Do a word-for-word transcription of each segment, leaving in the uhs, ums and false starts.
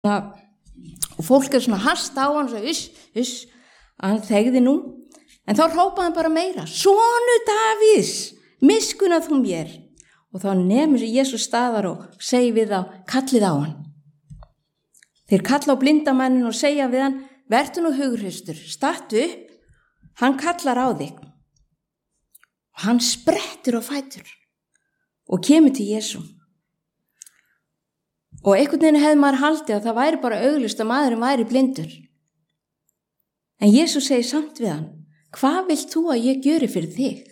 og fólk er svona hast á hann og svo uss, uss, að hann þegði nú, en þá hrópaði hann bara meira, sonur Davíðs, miskunna þú mér, og þá nemur Jesús staðar og segi við þá, kallið á hann. Þeir kalla á blindamannin og segja við hann, vertu nú hughrystur, stattu upp, hann kallar á þig. Og hann sprettur á fætur og kemur til Jesú. Og einhvern veginn hefði maður haldið að það væri bara augljóst að maðurinn væri blindur. En Jesús segir samt við hann, hvað vilt þú að ég gjöri fyrir þig?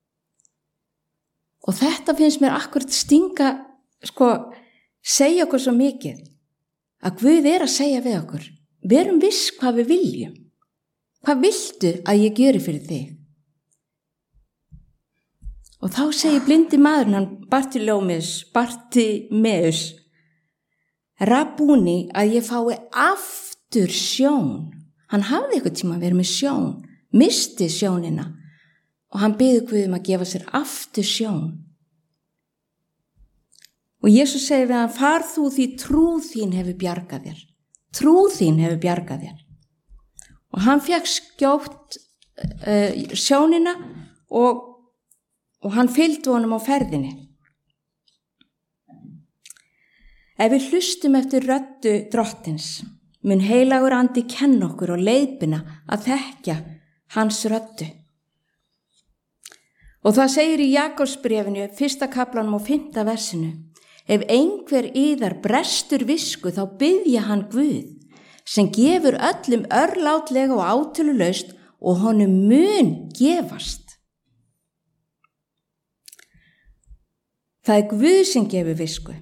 Og þetta finnst mér akkurat stinga, sko, segja okkur svo mikið, að Guð er að segja við okkur, verum viss hvað við viljum. Hvað viltu að ég gjöri fyrir þig? Og þá segir blindi maðurinn, hann Bartimeus, Bartimeus, Rabúni, að ég fái aftur sjón. Hann hafði eitthvað tíma að vera með sjón, misti sjónina og hann biður Guð um að gefa sér aftur sjón. Og Jesús segir við hann, far þú því trúð þín hefur bjargað þér. Trúð þín hefur bjargað þér. Og hann fekk skjótt uh, sjónina og, og hann fylgdi honum á ferðinni. Ef við hlustum eftir röddu drottins, mun heilagur andi kenna okkur og leiðbina að þekkja hans röddu. Og það segir í Jakobsbréfinu, fyrsta kaflanum og fimmta versinu, ef einhver yðar brestur visku, þá biðja hann Guð, sem gefur öllum örlátlega og átölulaust og honum mun gefast. Það er Guð sem gefur visku.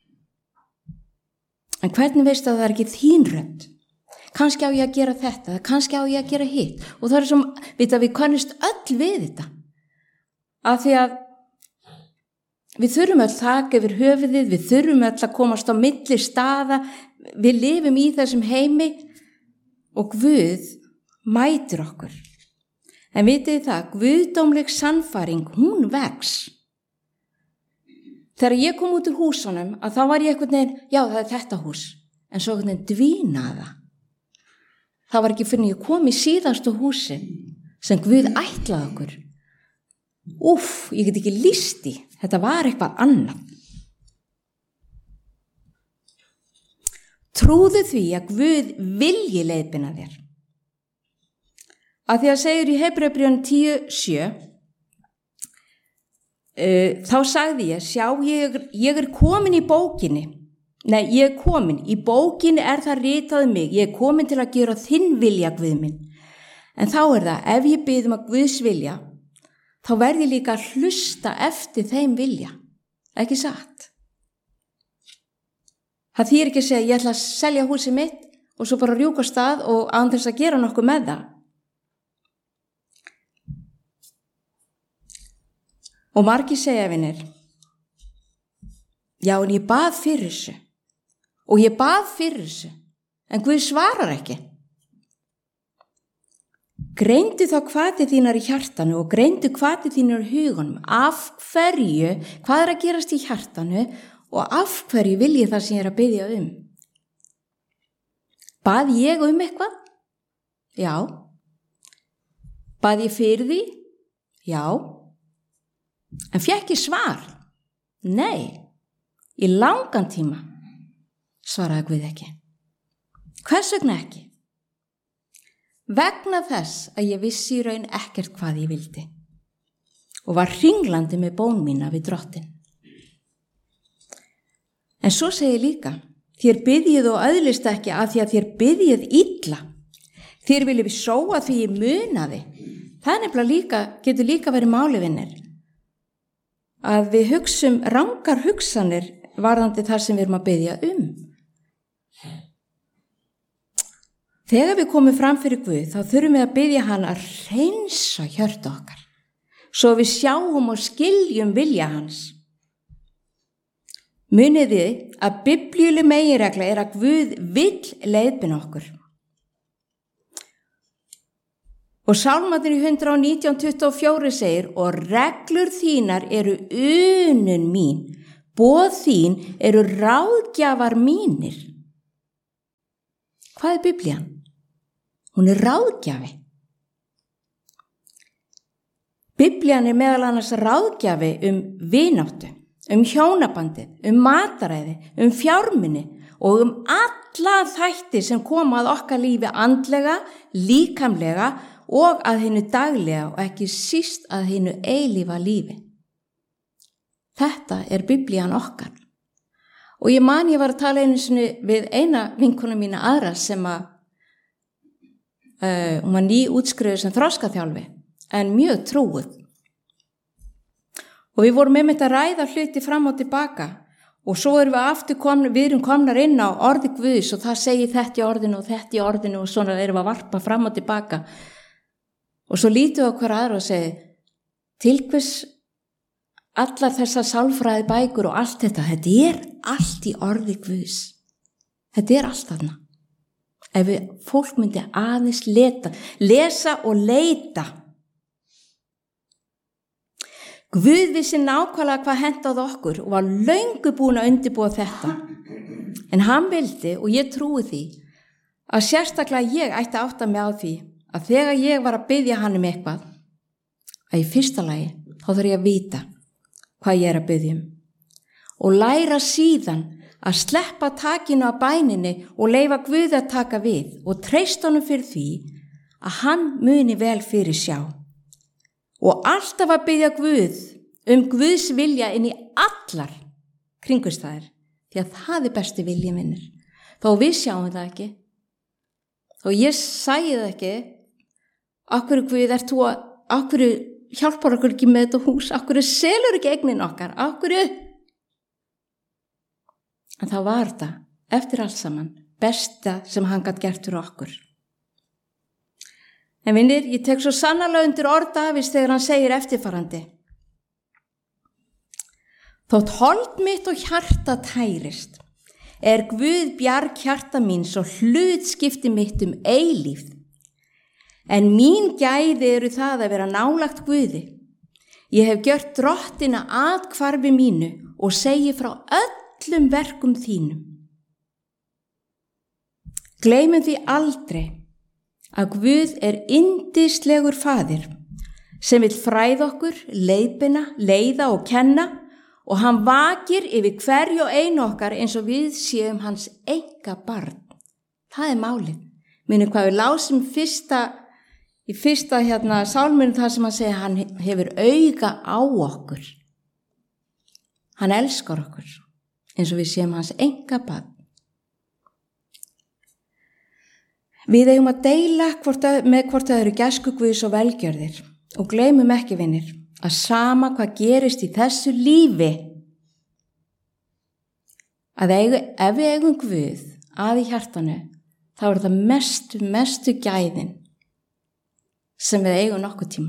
En hvernig veistu að það er ekki þín rödd? Kannski á ég að gera þetta, kannski á ég að gera hitt. Og það er sem, vita, við kannast öll við þetta. Af því að við þurfum öll þak yfir höfuðið, við þurfum öll að komast á milli staða, við lifum í þessum heimi og Guð mætir okkur. En vitið það, guðdómleg sannfæring, hún vex. Þegar ég kom út úr húsunum, að þá var ég einhvern veginn, já það er þetta hús, en svo einhvern veginn dvínaða. Það var ekki fyrir ég kom í síðastu húsi sem Guð ætlaði okkur. Úff, ég get ekki lýst í, þetta var eitthvað annað. Trúðu því að Guð vilji leiðbeina þér. Að því að segir í Hebreubréfinu tíu sjö, Uh, þá sagði ég, sjá, ég, ég er komin í bókinni. Nei, ég er komin. Í bókinni er það ritaði mig. Ég er komin til að gera þinn vilja, Guð minn. En þá er það, ef ég bið um að Guðs vilja, þá verð ég líka að hlusta eftir þeim vilja. Ekki satt? Það þýðir ekki að segja, ég ætla að selja húsið mitt og svo bara rjúka stað og án þess að gera nokkuð með það. Og margir segja vinir, já en ég bað fyrir þessu og ég bað fyrir þessu, en Guð svarar ekki. Greindu þá hvatið þínar í hjartanu og greindu hvatið þínar í hugunum, af hverju, hvað er að gerast í hjartanu og af hverju vil ég það sem ég er að biðja um. Bað ég um eitthvað? Já. Bað ég fyrir því? Já. En fékk ég svar? Nei, í langan tíma svaraði Guð ekki. Hvers vegna ekki? Vegna þess að ég vissi í raun ekkert hvað ég vildi og var hringlandi með bón mína við drottin. En svo segi ég líka, þér biðjið og öðlist ekki að því að þér biðjið illa. Þér viljið við sóa því ég munaði. Það er nefnilega líka, getur líka verið málivinnir. Að við hugsum rangar hugsanir varðandi þar sem við erum að biðja um. Þegar við komum fram fyrir Guð, þá þurfum við að biðja hann að hreinsa hjörtu okkar, svo við sjáum og skiljum vilja hans. Munið þið að biblíuleg meginregla er að Guð vill leiðbeina okkur. Og Sálmarnir í hundrað og nítján tuttugu og fjögur segir, og reglur þínar eru unun mín, boð þín eru ráðgjafar mínir. Hvað er Biblían? Hún er ráðgjafi. Biblían er meðal annars ráðgjafi um vináttu, um hjónabandið, um mataræði, um fjármuni og um alla þætti sem koma að okkar lífi andlega, líkamlega og að hinu daglega og ekki síst að hinu eilífa lífi. Þetta er Biblían okkar. Og ég man ég var að tala einu sinni við eina vinkonu mína aðra sem að uh, hún var ný útskrifuð sem þroskaþjálfi en mjög trúið. Og við vorum einmitt að ræða hluti fram og tilbaka og svo erum við aftur komna, við erum komnar inn á orði Guðs og það segir þetta í orðinu og þetta í orðinu og svona erum við að varpa fram og tilbaka. Og svo lítum við á hver aðra og segir, til hvers allar þessar sálfræði bækur og allt þetta, þetta er allt í orði Guðs. Þetta er allt þarna. Ef við, fólk myndi aðeins leta, lesa og leita. Guð vissi nákvæmlega hvað hentaði okkur og var löngu búin að undirbúa þetta. En hann vildi, og ég trúi því, að sérstaklega ég ætti að átta mig á því að þegar ég var að biðja hann um eitthvað, að í fyrsta lagi þá þarf ég að vita hvað ég er að biðja um og læra síðan að sleppa takinu á bæninni og leyfa Guð að taka við og treysta honum fyrir því að hann muni vel fyrir sjá. Og alltaf að biðja Guð um Guðs vilja inn í allar kringumstæður, því að það er besti vilji minnir. Þó við sjáum það ekki, þó ég sæði það ekki, akkur Guð ert þú að, akkur hjálpar okkur ekki með þetta hús, akkur selur ekki eignin okkar, akkur. En þá var þetta, eftir allt saman, besta sem hann gat gert fyrir okkur. En vinnir, ég tek svo sannarlega undir orð Davíðs þegar hann segir eftirfarandi. Þótt hold mitt og hjarta tærist, er Guð bjarg hjarta míns og hlutskipti mitt um eilífð. En mín gæði eru það að vera nálagt Guði. Ég hef gjört drottina athvarfi mínu og segi frá öllum verkum þínum. Gleymum því aldrei að Guð er yndislegur faðir sem vill fræða okkur, leiðbeina, leiða og kenna og hann vakir yfir hverju og einu okkar eins og við séum hans enga barn. Það er málið. Minnum hvað við lásum fyrsta, í fyrsta hérna sálminu þar sem hann segir hann hefur auga á okkur. Hann elskar okkur eins og við séum hans enga barn. Við eigum að deila hvort að, með hvort það eru gæsku Guðs og velgjörðir og gleymum ekki vinnir að sama hvað gerist í þessu lífi að eigu, ef við eigum Guð að í hjartanu þá er það mestu, mestu gæðin sem við eigum nokkuð tíma.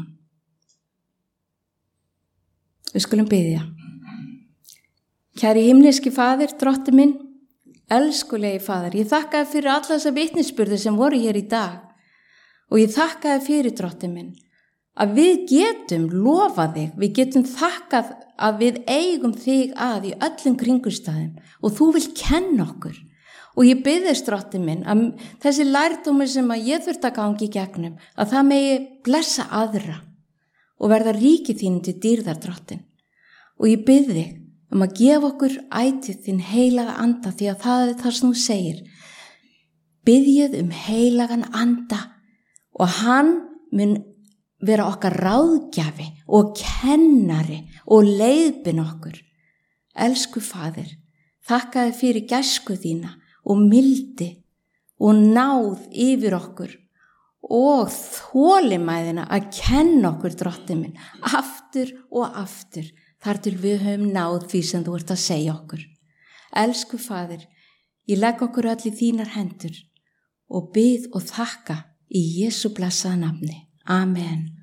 Við skulum biðja. Kæri himneski faðir, drotti minn, elskulegi faðir, ég þakka þér fyrir alla þessa vitnisburði sem voru hér í dag og ég þakka þér fyrir drotti minn að við getum lofað þig, við getum þakkað að við eigum þig að í öllum kringumstæðum og þú vilt kenna okkur og ég biðist drotti minn að þessi lærdómur sem að ég þurft að gangi í gegnum að það megi blessa aðra og verða ríki þín til dýrðar drottin og ég bið þig um að gefa okkur ætíð þinn heilaga anda því að það er það sem þú segir. Biðjið um heilagan anda og hann mun vera okkar ráðgjafi og kennari og leiðbin okkur. Elsku faðir, þakka þér fyrir gæsku þína og mildi og náð yfir okkur og þolinmæðina að kenna okkur drottinn minn aftur og aftur. Þar til við höfum náð því sem þú ert að segja okkur. Elsku faðir, ég legg okkur öll í þínar hendur og bið og þakka í Jesú blessaða nafni. Amen.